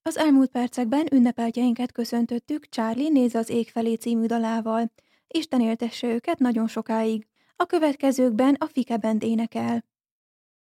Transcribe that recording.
Az elmúlt percekben ünnepeltjeinket köszöntöttük Charlie néz az ég felé című dalával. Isten éltesse őket nagyon sokáig. A következőkben a Fike Band énekel.